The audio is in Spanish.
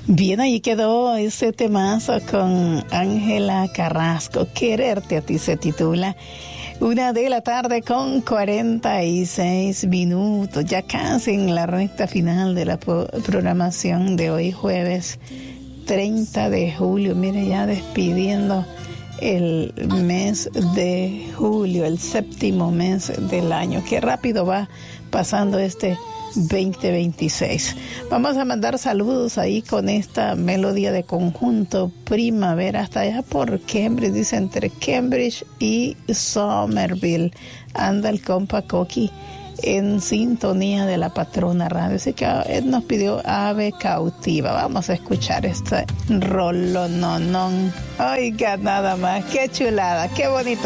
Bien, ahí quedó ese temazo con Ángela Carrasco. Quererte a ti se titula. 1:00 con 46 minutos. Ya casi en la recta final de la programación de hoy, jueves 30 de julio. Mire, ya despidiendo el mes de julio, el séptimo mes del año. Qué rápido va pasando este 2026. Vamos a mandar saludos ahí con esta melodía de conjunto Primavera hasta allá por Cambridge, dice entre Cambridge y Somerville. Anda el compa Coqui en sintonía de la Patrona Radio. Así que él nos pidió Ave Cautiva. Vamos a escuchar este rolononón. Oiga, nada más, qué chulada, qué bonito.